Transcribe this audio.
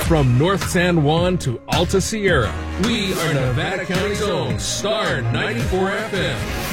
From North San Juan to Alta Sierra, we are Nevada County's own Star 94 FM.